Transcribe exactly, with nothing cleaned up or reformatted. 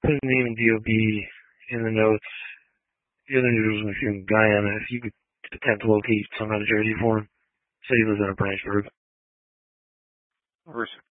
put his name in D O B in the notes. The other news was from Guyana. If you could attempt to locate some kind of jersey for him. Said he lives in a Branchburg. Res-